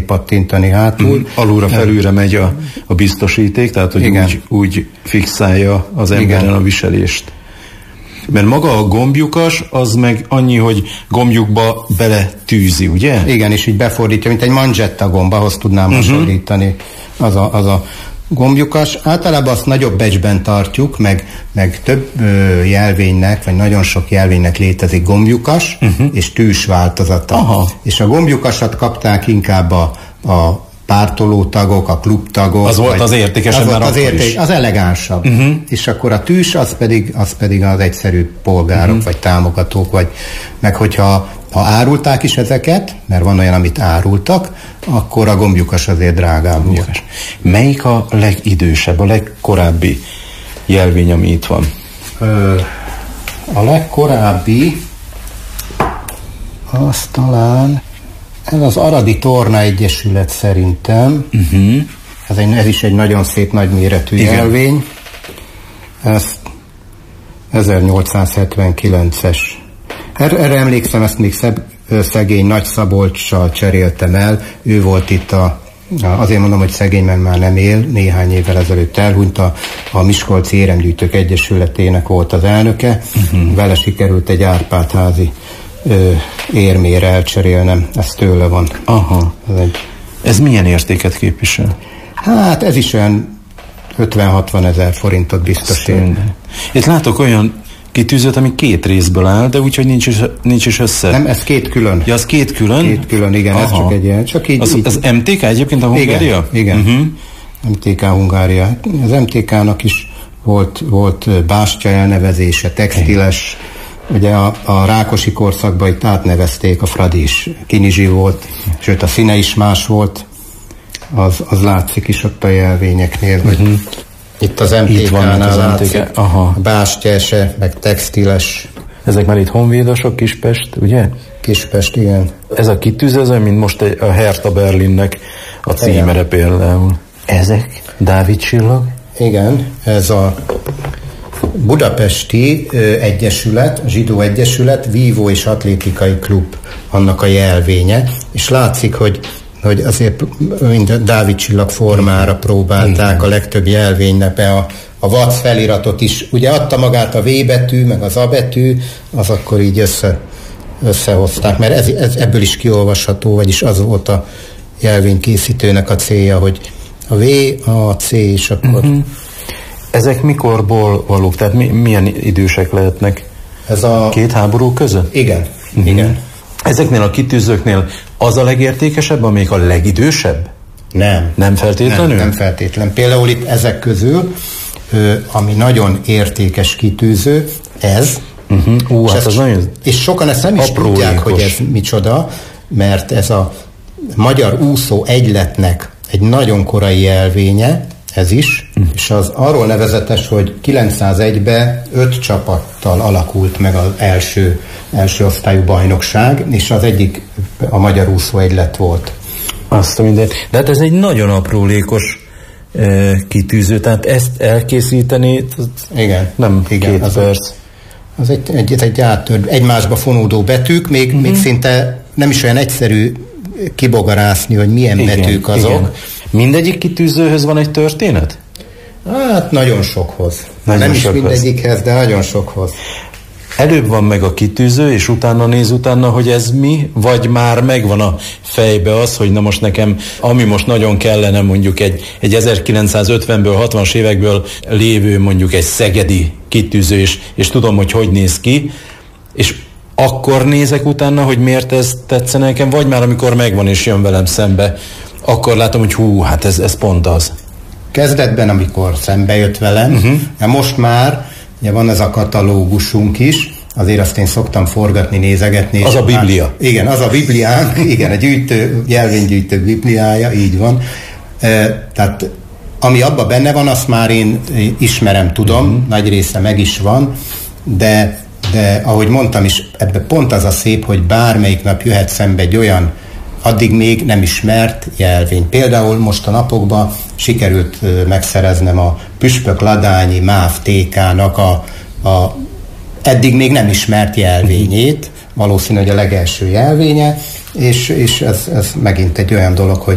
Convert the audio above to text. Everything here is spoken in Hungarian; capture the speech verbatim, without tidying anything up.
pattintani hátul. Mm, alulra felülre megy a, a biztosíték, tehát hogy úgy, úgy fixálja az emberen Igen. a viselést. Mert maga a gomblyukas, az meg annyi, hogy gombjukba bele tűzi, ugye? Igen, és így befordítja, mint egy manzsetta gomb, ahhoz tudnám uh-huh. hasonlítani az a, az a gomblyukas. Általában azt nagyobb becsben tartjuk, meg, meg több ö, jelvénynek, vagy nagyon sok jelvénynek létezik gomblyukas, uh-huh. és tűs változata. Aha. És a gomblyukasat kapták inkább a, a pártolótagok, a klubtagok. Az volt az értékesebb, az, volt az, érték, az elegánsabb. Uh-huh. És akkor a tűs, az pedig az, pedig az egyszerű polgárok, uh-huh. vagy támogatók, vagy meg hogyha ha árulták is ezeket, mert van olyan, amit árultak, akkor a gomblyukas azért drágább volt. Melyik a legidősebb, a legkorábbi jelvény, ami itt van? Ö, a legkorábbi az talán ez az Aradi Torna Egyesület szerintem. Uh-huh. Ez, egy, ez is egy nagyon szép, nagyméretű Igen. jelvény. Ezt ezernyolcszázhetvenkilences. Erre, erre emlékszem, ezt még szebb, szegény Nagy Szabolcssal cseréltem el. Ő volt itt a, a azért mondom, hogy szegény, mert már nem él, néhány évvel ezelőtt elhunyt, a, a Miskolci Éremgyűjtők Egyesületének volt az elnöke. Uh-huh. Vele sikerült egy Árpád-házi ö, érmére elcserélnem, ez tőle van. Aha. Ez, egy... ez milyen értéket képvisel? Hát ez is olyan ötven-hatvan ezer forintot biztos ér. Itt látok olyan kitűzött, ami két részből áll, de úgyhogy nincs is, nincs is össze. Nem, ez két külön. Ja, az két külön? Két külön, igen, Aha. ez csak egy ilyen. Csak így, az, így. az em té ká egyébként a Hungária? Igen, igen. Uh-huh. em té ká Hungária. Az em té ká-nak is volt, volt bástya elnevezése, textiles. Ugye a, a Rákosi korszakban itt átnevezték, a Fradi is Kinizsi volt, sőt a színe is más volt. Az, az látszik is ott a jelvényeknél, hogy uh-huh. itt az em té ká-nál látszik, bástyese, meg textiles. Ezek már itt honvédosok, Kispest, ugye? Kispest, igen. Ez a kitűző, ez mint most a Hertha Berlinnek a címere például. Ezek? Dávid csillag? Igen, ez a Budapesti ö, Egyesület, a Zsidó Egyesület, Vívó és Atlétikai Klub annak a jelvénye, és látszik, hogy hogy azért mind Dávid csillag formára próbálták Igen. a legtöbb jelvénynek a, a vac feliratot is. Ugye adta magát a V betű, meg az A betű, az akkor így össze, összehozták, mert ez, ez ebből is kiolvasható, vagyis az volt a jelvénykészítőnek a célja, hogy a V, a C, és akkor... Uh-huh. Ezek mikorból valók? Tehát mi, milyen idősek lehetnek? Ez a... Két háború között? Igen, uh-huh. igen. Ezeknél a kitűzőknél az a legértékesebb, amelyik a legidősebb? Nem. Nem feltétlenül? Nem, nem feltétlen. Például itt ezek közül, ö, ami nagyon értékes kitűző, ez. Uh-huh. Ú, és, hát ezt, az nagyon és sokan ezt nem is tudják, hogy ez micsoda, mert ez a magyar úszó egyletnek egy nagyon korai jelvénye, ez is, uh-huh. és az arról nevezetes, hogy kilencszázegyben öt csapattal alakult meg az első, első osztályú bajnokság, és az egyik a magyar úszó egylet volt. Azt a mindent. De hát ez egy nagyon aprólékos e, kitűző, tehát ezt elkészíteni igen, nem igen, két az perc. Az egy, egy, egy áttör, egymásba fonódó betűk, még, uh-huh. még szinte nem is olyan egyszerű kibogarászni, hogy milyen igen, betűk azok. Igen. Mindegyik kitűzőhöz van egy történet? Hát nagyon sokhoz. Nagyon nem sokhoz. is mindegyikhez, de nagyon sokhoz. Előbb van meg a kitűző, és utána néz utána, hogy ez mi, vagy már megvan a fejbe az, hogy na most nekem, ami most nagyon kellene mondjuk egy, egy ezerkilencszázötvenből, hatvanas évekből lévő mondjuk egy szegedi kitűző, és, és tudom, hogy hogy néz ki, és akkor nézek utána, hogy miért ez tetszene nekem, vagy már amikor megvan és jön velem szembe, akkor látom, hogy hú, hát ez, ez pont az. Kezdetben, amikor szembe jött velem, uh-huh. de most már ugye van ez a katalógusunk is, azért azt én szoktam forgatni, nézegetni. Az a Biblia. Már, igen, az a Bibliánk, igen, a gyűjtő, jelvénygyűjtő Bibliája, így van. E, tehát ami abban benne van, azt már én ismerem, tudom, uh-huh. nagy része meg is van, de, de ahogy mondtam is, ebben pont az a szép, hogy bármelyik nap jöhet szembe egy olyan addig még nem ismert jelvény. Például most a napokban sikerült megszereznem a Püspök-Ladányi MÁV té ká-nak a, a eddig még nem ismert jelvényét, valószínű, hogy a legelső jelvénye, és, és ez, ez megint egy olyan dolog, hogy